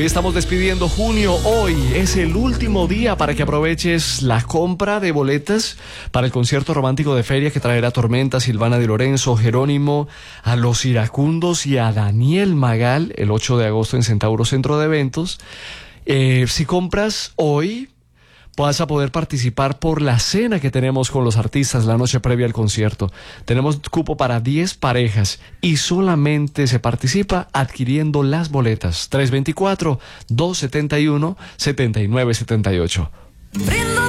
Hoy estamos despidiendo junio. Hoy es el último día para que aproveches la compra de boletas para el concierto romántico de feria que traerá Tormenta, Silvana Di Lorenzo, Jerónimo, a Los Iracundos y a Daniel Magal el 8 de agosto en Centauro Centro de Eventos. Si compras hoy, vas a poder participar por la cena que tenemos con los artistas la noche previa al concierto. Tenemos cupo para 10 parejas y solamente se participa adquiriendo las boletas. 324-271-7978.